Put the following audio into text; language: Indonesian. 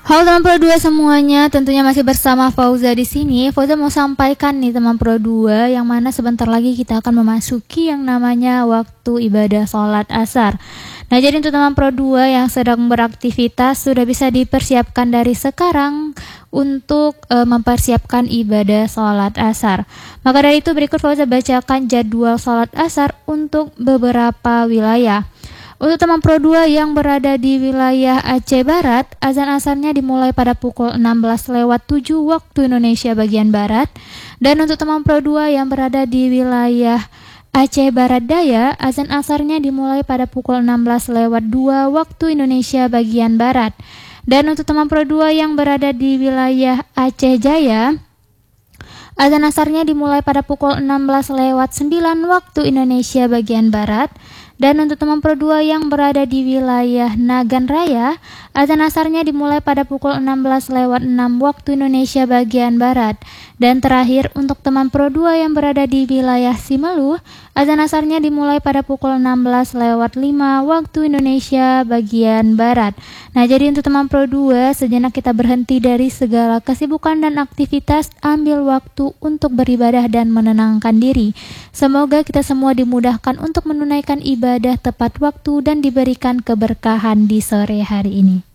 Halo teman Pro 2 semuanya, tentunya masih bersama Fauza di sini. Fauza mau sampaikan nih teman Pro 2 yang mana sebentar lagi kita akan memasuki yang namanya waktu ibadah sholat asar. Nah, jadi untuk teman Pro 2 yang sedang beraktivitas sudah bisa dipersiapkan dari sekarang untuk mempersiapkan ibadah sholat asar. Maka dari itu berikut Fauza bacakan jadwal sholat asar untuk beberapa wilayah. Untuk teman Pro 2 yang berada di wilayah Aceh Barat, azan asarnya dimulai pada pukul 16:07 waktu Indonesia bagian Barat. Dan untuk teman Pro 2 yang berada di wilayah Aceh Barat Daya, azan asarnya dimulai pada pukul 16:02 waktu Indonesia bagian Barat. Dan untuk teman Pro 2 yang berada di wilayah Aceh Jaya, azan asarnya dimulai pada pukul 16:09 waktu Indonesia bagian Barat. Dan untuk teman Pro 2 yang berada di wilayah Nagan Raya, azan asarnya dimulai pada pukul 16:06 waktu Indonesia bagian Barat. Dan terakhir untuk teman Pro 2 yang berada di wilayah Simelu, azan asarnya dimulai pada pukul 16:05 waktu Indonesia bagian Barat. Nah, jadi untuk teman Pro 2, sejenak kita berhenti dari segala kesibukan dan aktivitas, ambil waktu untuk beribadah dan menenangkan diri. Semoga kita semua dimudahkan untuk menunaikan ibadah tepat waktu dan diberikan keberkahan di sore hari ini.